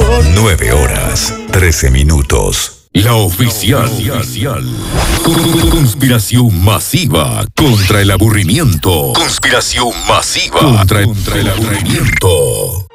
9 horas, 13 minutos. La oficial. Conspiración masiva contra el aburrimiento. Conspiración masiva contra el aburrimiento.